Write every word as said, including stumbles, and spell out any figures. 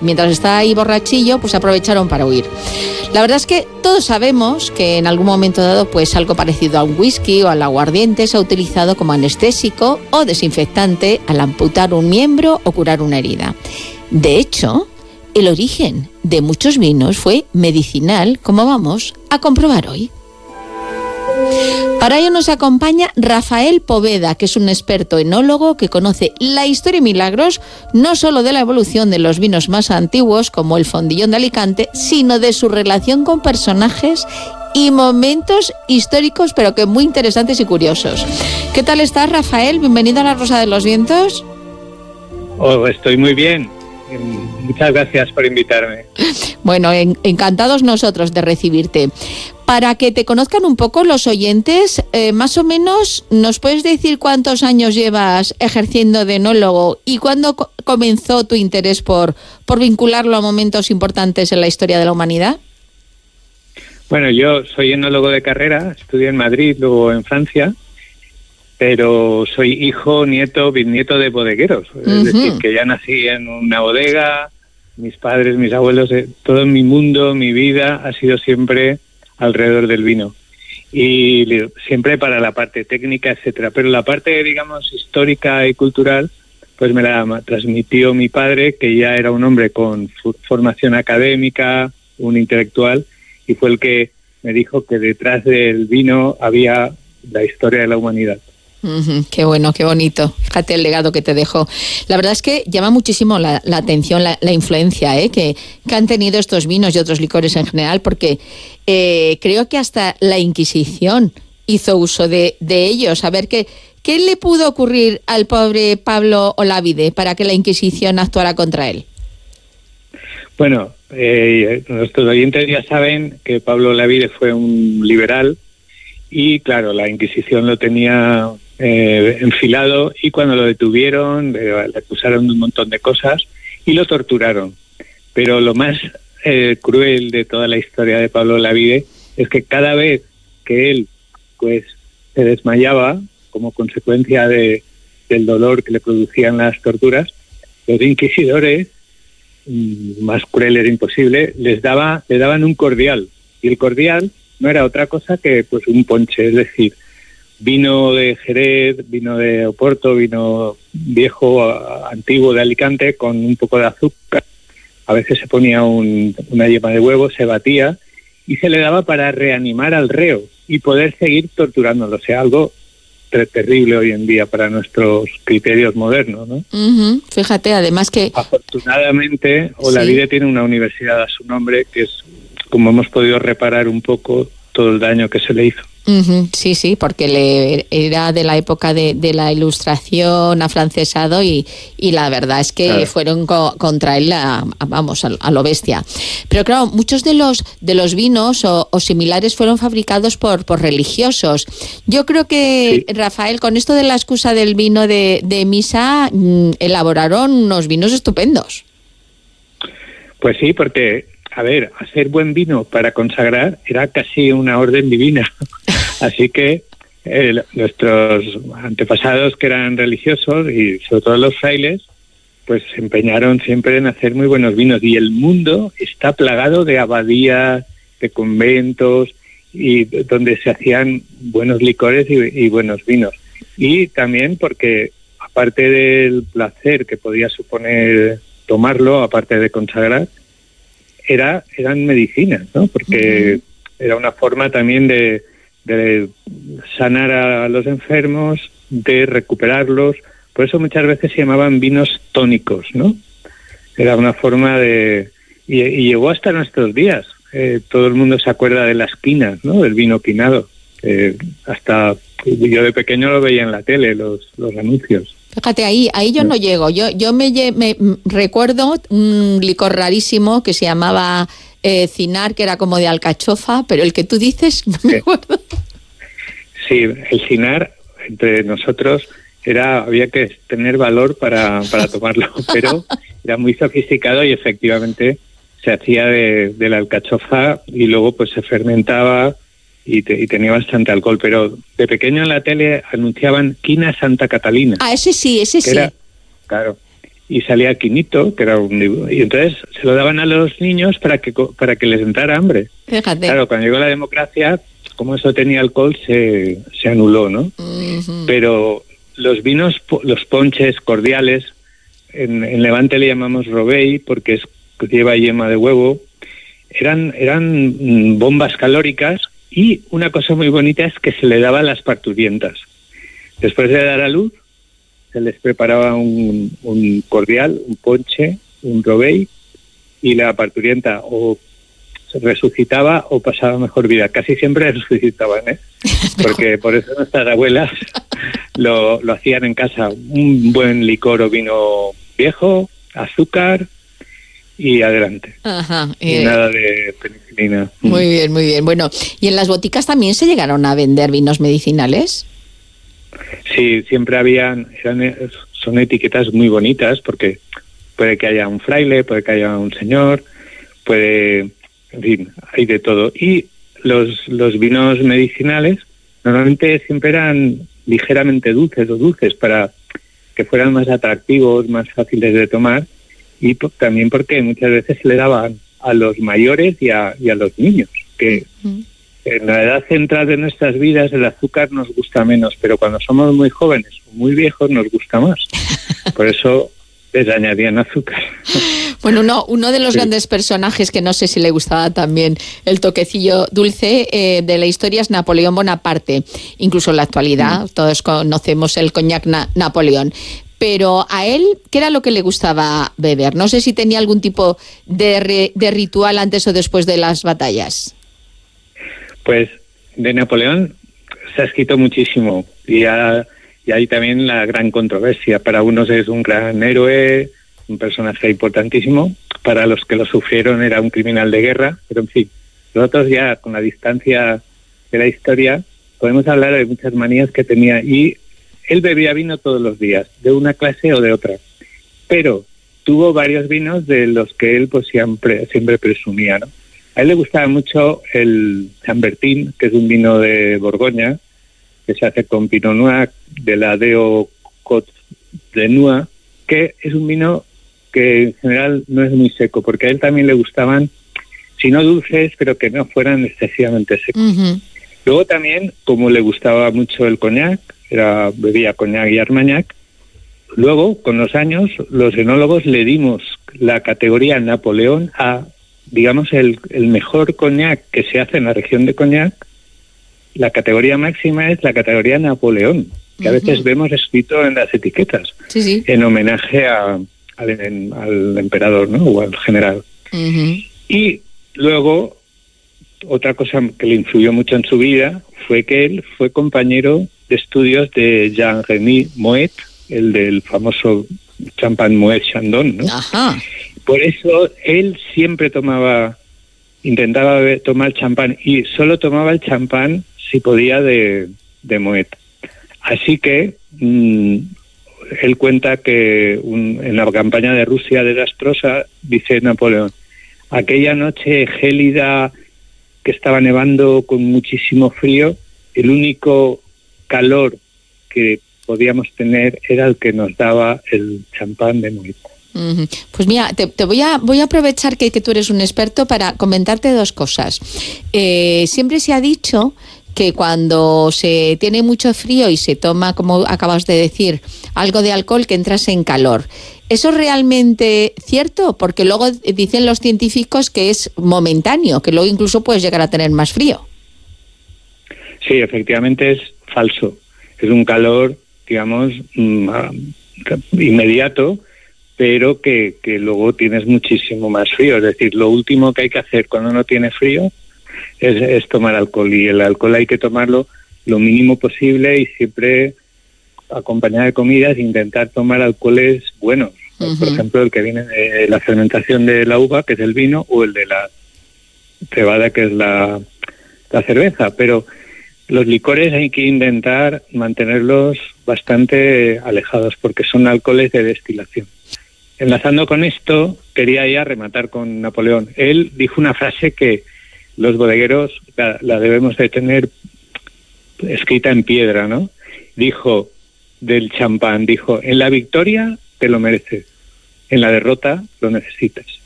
mientras estaba ahí borrachillo, pues aprovecharon para huir. La verdad es que todos sabemos que en algún momento dado, pues algo parecido a un whisky o al aguardiente se ha utilizado como anestésico o desinfectante al amputar un miembro o curar una herida. De hecho, el origen de muchos vinos fue medicinal, como vamos a comprobar hoy. Para ello nos acompaña Rafael Poveda, que es un experto enólogo que conoce la historia y milagros no solo de la evolución de los vinos más antiguos, como el Fondillón de Alicante, sino de su relación con personajes y momentos históricos, pero que muy interesantes y curiosos. ¿Qué tal estás, Rafael? Bienvenido a La Rosa de los Vientos. Oh, estoy muy bien. Muchas gracias por invitarme. Bueno, en, encantados nosotros de recibirte. Para que te conozcan un poco los oyentes, eh, más o menos, ¿nos puedes decir cuántos años llevas ejerciendo de enólogo y cuándo co- comenzó tu interés por, por vincularlo a momentos importantes en la historia de la humanidad? Bueno, yo soy enólogo de carrera, estudié en Madrid, luego en Francia, pero soy hijo, nieto, bisnieto de bodegueros. Uh-huh. Es decir, que ya nací en una bodega, mis padres, mis abuelos, eh, todo mi mundo, mi vida ha sido siempre alrededor del vino. Y siempre para la parte técnica, etcétera. Pero la parte, digamos, histórica y cultural, pues me la transmitió mi padre, que ya era un hombre con formación académica, un intelectual, y fue el que me dijo que detrás del vino había la historia de la humanidad. Uh-huh, qué bueno, qué bonito. Fíjate el legado que te dejó. La verdad es que llama muchísimo la, la atención, la, la influencia ¿eh? que, que han tenido estos vinos y otros licores en general, porque eh, creo que hasta la Inquisición hizo uso de, de ellos. A ver, ¿qué, ¿qué le pudo ocurrir al pobre Pablo Olavide para que la Inquisición actuara contra él? Bueno, eh, nuestros oyentes ya saben que Pablo Olavide fue un liberal y, claro, la Inquisición lo tenía eh, enfilado, y cuando lo detuvieron le, le acusaron de un montón de cosas y lo torturaron. Pero lo más eh, cruel de toda la historia de Pablo Olavide es que cada vez que él pues se desmayaba como consecuencia de, del dolor que le producían las torturas, los inquisidores, más cruel era imposible, les daba, le daban un cordial, y el cordial no era otra cosa que pues un ponche, es decir, vino de Jerez, vino de Oporto, vino viejo, antiguo de Alicante, con un poco de azúcar. A veces se ponía un, una yema de huevo, se batía y se le daba para reanimar al reo y poder seguir torturándolo. O sea, algo ter- terrible hoy en día para nuestros criterios modernos, ¿no? Uh-huh. Fíjate, además que... Afortunadamente, Olavide sí tiene una universidad a su nombre, que es como hemos podido reparar un poco todo el daño que se le hizo. Uh-huh, sí, sí, porque le, era de la época de, de la Ilustración, afrancesado, y, y la verdad es que claro, fueron co- contra él, a, a, vamos, a, a lo bestia. Pero claro, muchos de los de los vinos o, o similares fueron fabricados por, por religiosos. Yo creo que, sí, Rafael, con esto de la excusa del vino de, de misa, mmm, elaboraron unos vinos estupendos. Pues sí, porque... A ver, hacer buen vino para consagrar era casi una orden divina. Así que eh, nuestros antepasados, que eran religiosos, y sobre todo los frailes, pues se empeñaron siempre en hacer muy buenos vinos. Y el mundo está plagado de abadías, de conventos, y donde se hacían buenos licores y, y buenos vinos. Y también porque, aparte del placer que podía suponer tomarlo, aparte de consagrar, Era, eran medicinas, ¿no? Porque uh-huh, era una forma también de, de sanar a los enfermos, de recuperarlos. Por eso muchas veces se llamaban vinos tónicos, ¿no? Era una forma de... Y, y llegó hasta nuestros días. Eh, todo el mundo se acuerda de las quinas, ¿no? Del vino quinado. Eh, hasta yo de pequeño lo veía en la tele, los, los anuncios. Fíjate, ahí ahí yo no llego. Yo yo me, me recuerdo un licor rarísimo que se llamaba eh, Cinar, que era como de alcachofa, pero el que tú dices no me acuerdo. Sí, el Cinar, entre nosotros, era había que tener valor para, para tomarlo, pero era muy sofisticado y efectivamente se hacía de, de la alcachofa y luego pues se fermentaba y, te, y tenía bastante alcohol, pero de pequeño en la tele anunciaban Quina Santa Catalina. Ah, ese sí, ese sí. Era, claro, y salía quinito, que era un libro, y entonces se lo daban a los niños para que para que les entrara hambre. Fíjate. Claro, cuando llegó la democracia, como eso tenía alcohol, se, se anuló, ¿no? Uh-huh. Pero los vinos, los ponches cordiales, en, en Levante le llamamos robey porque es, lleva yema de huevo, eran, eran bombas calóricas, y una cosa muy bonita es que se le daba a las parturientas. Después de dar a luz, se les preparaba un, un cordial, un ponche, un robey, y la parturienta o se resucitaba o pasaba mejor vida. Casi siempre resucitaban, ¿eh? Porque por eso nuestras abuelas lo, lo hacían en casa. Un buen licor o vino viejo, azúcar y adelante. Ajá, eh, y nada de penicilina. Muy bien, muy bien. Bueno, ¿y en las boticas también se llegaron a vender vinos medicinales? Sí, siempre habían, eran, son etiquetas muy bonitas, porque puede que haya un fraile, puede que haya un señor, puede, en fin, hay de todo. Y los, los vinos medicinales normalmente siempre eran ligeramente dulces o dulces para que fueran más atractivos, más fáciles de tomar, y po- también porque muchas veces se le daban a los mayores y a, y a los niños, que uh-huh. en la edad central de nuestras vidas el azúcar nos gusta menos, pero cuando somos muy jóvenes o muy viejos nos gusta más. Por eso les añadían azúcar. Bueno, uno, uno de los sí. grandes personajes que no sé si le gustaba también el toquecillo dulce eh, de la historia es Napoleón Bonaparte. Incluso en la actualidad mm. todos conocemos el coñac na- Napoleón. Pero a él, ¿qué era lo que le gustaba beber? No sé si tenía algún tipo de, re, de ritual antes o después de las batallas. Pues de Napoleón se ha escrito muchísimo y, ha, y hay también la gran controversia. Para unos es un gran héroe, un personaje importantísimo. Para los que lo sufrieron era un criminal de guerra. Pero en fin, nosotros ya con la distancia de la historia podemos hablar de muchas manías que tenía. Y él bebía vino todos los días, de una clase o de otra. Pero tuvo varios vinos de los que él pues siempre, siempre presumía, ¿no? A él le gustaba mucho el Chambertin, que es un vino de Borgoña, que se hace con Pinot Noir, de la Deo Côte de Noix, que es un vino que en general no es muy seco, porque a él también le gustaban, si no dulces, pero que no fueran excesivamente secos. Uh-huh. Luego también, como le gustaba mucho el coñac, era bebía coñac y armagnac, luego, con los años, los enólogos le dimos la categoría Napoleón a, digamos, el, el mejor coñac que se hace en la región de Coñac. La categoría máxima es la categoría Napoleón, que uh-huh. a veces vemos escrito en las etiquetas, sí, sí. en homenaje a, al, en, al emperador, ¿no? O al general. Uh-huh. Y luego, otra cosa que le influyó mucho en su vida fue que él fue compañero de estudios de Jean-Remy Moet, el del famoso champán Moet Chandon, ¿no? Ajá. Por eso él siempre tomaba, intentaba beber, tomar champán, y solo tomaba el champán si podía de, de Moet. Así que mmm, él cuenta que un, en la campaña de Rusia desastrosa, dice Napoleón, aquella noche gélida que estaba nevando con muchísimo frío, el único calor que podíamos tener era el que nos daba el champán de Moet. Uh-huh. Pues mira, te, te voy a voy a aprovechar que, que tú eres un experto para comentarte dos cosas. Eh, siempre se ha dicho que cuando se tiene mucho frío y se toma, como acabas de decir, algo de alcohol, que entras en calor. ¿Eso es realmente cierto? Porque luego dicen los científicos que es momentáneo, que luego incluso puedes llegar a tener más frío. Sí, efectivamente es falso. Es un calor, digamos, inmediato, pero que, que luego tienes muchísimo más frío. Es decir, lo último que hay que hacer cuando uno tiene frío es, es tomar alcohol, y el alcohol hay que tomarlo lo mínimo posible y siempre acompañado de comidas, intentar tomar alcoholes buenos. Uh-huh. Por ejemplo, el que viene de la fermentación de la uva, que es el vino, o el de la cebada, que es la, la cerveza. Pero los licores hay que intentar mantenerlos bastante alejados porque son alcoholes de destilación. Enlazando con esto, quería ya rematar con Napoleón. Él dijo una frase que los bodegueros la, la debemos de tener escrita en piedra, ¿no? Dijo del champán, dijo, en la victoria te lo mereces, en la derrota lo necesitas.